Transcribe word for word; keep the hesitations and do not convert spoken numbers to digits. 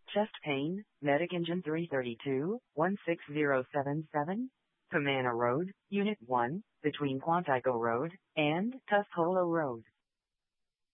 Chest pain, Medic Engine three thirty-two, one six zero seven seven. Pomana Road, Unit one, between Quantico Road and Tuscolo Road.